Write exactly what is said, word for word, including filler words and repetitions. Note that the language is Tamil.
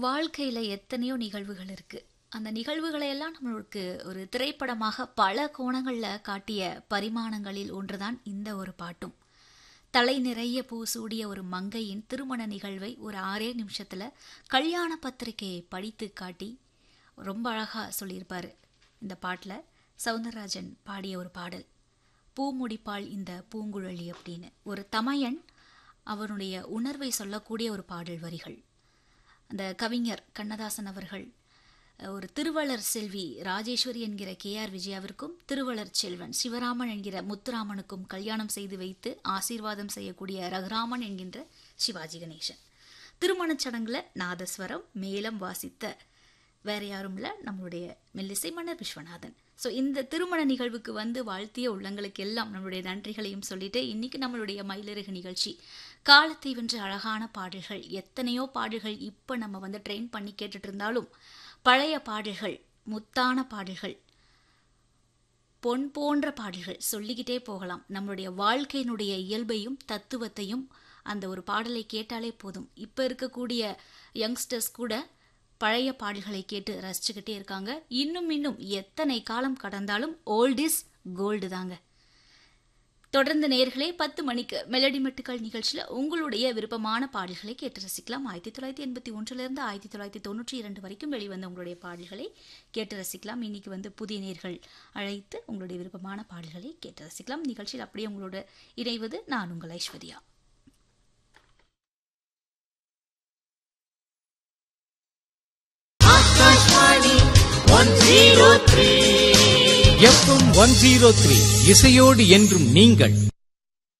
வாழ்க்கையில எத்தனையோ நிகழ்வுகள் இருக்கு. அந்த நிகழ்வுகளை எல்லாம் நம்மளுக்கு ஒரு திரைப்படமாக பல கோணங்கள்ல காட்டிய பரிமாணங்களில் ஒன்றுதான் இந்த ஒரு பாட்டும். தலை நிறைய பூ சூடிய ஒரு மங்கையின் திருமண நிகழ்வை ஒரு ஆறே நிமிஷத்துல கல்யாண பத்திரிகையை படித்து காட்டி ரொம்ப அழகா சொல்லியிருப்பாரு. இந்த பாட்டுல சவுந்தரராஜன் பாடிய ஒரு பாடல், பூ முடிப்பாள் இந்த பூங்குழலி அப்படின்னு. ஒரு தமையன் அவனுடைய உணர்வை சொல்லக்கூடிய ஒரு பாடல் வரிகள். அந்த கவிஞர் கண்ணதாசன் அவர்கள் ஒரு திருவளர் செல்வி ராஜேஸ்வரி என்கிற கே ஆர் விஜயாவிற்கும் திருவளர் செல்வன் சிவராமன் என்கிற முத்துராமனுக்கும் கல்யாணம் செய்து வைத்து ஆசீர்வாதம் செய்யக்கூடிய ரகுராமன் என்கின்ற சிவாஜி கணேசன். திருமணச் சடங்குல நாதஸ்வரம் மேளம் வாசித்த வேற யாரும் இல்ல, நம்மளுடைய மெல்லிசை மன்னர் விஸ்வநாதன். ஸோ இந்த திருமண நிகழ்வுக்கு வந்து வாழ்த்திய உள்ளங்களுக்கு எல்லாம் நம்மளுடைய நன்றிகளையும் சொல்லிட்டு இன்னைக்கு நம்மளுடைய மயிலிறகு நிகழ்ச்சி காலத்தை வென்ற அழகான பாடல்கள், எத்தனையோ பாடல்கள் இப்போ நம்ம வந்து ட்ரெயின் பண்ணி கேட்டுட்டு இருந்தாலும் பழைய பாடல்கள், முத்தான பாடல்கள், பொன் போன்ற பாடல்கள் சொல்லிக்கிட்டே போகலாம். நம்மளுடைய வாழ்க்கையினுடைய இயல்பையும் தத்துவத்தையும் அந்த ஒரு பாடலை கேட்டாலே போதும். இப்போ இருக்கக்கூடிய யங்ஸ்டர்ஸ் கூட பழைய பாடல்களை கேட்டு ரசிச்சுக்கிட்டே இருக்காங்க. இன்னும் இன்னும் எத்தனை காலம் கடந்தாலும் ஓல்ட் இஸ் கோல்டு தாங்க. தொடர்ந்து நேர்களே பத்து மணிக்கு மெலடி மெட்டுக்கள் நிகழ்ச்சியில் உங்களுடைய விருப்பமான பாடல்களை கேட்டு ரசிக்கலாம். ஆயிரத்தி தொள்ளாயிரத்தி எண்பத்தி ஒன்றுல இருந்து ஆயிரத்தி தொள்ளாயிரத்தி தொண்ணூற்றி இரண்டு வரைக்கும் வெளிவந்த உங்களுடைய பாடல்களை கேட்டு ரசிக்கலாம். இன்னைக்கு வந்து புதிய நேர்கள் அழைத்து உங்களுடைய விருப்பமான பாடல்களை கேட்டு ரசிக்கலாம். நிகழ்ச்சியில் அப்படியே உங்களோட இணைவது நான் உங்கள் Aishwarya. FM one zero three இசையோடு என்றும் நீங்கள்.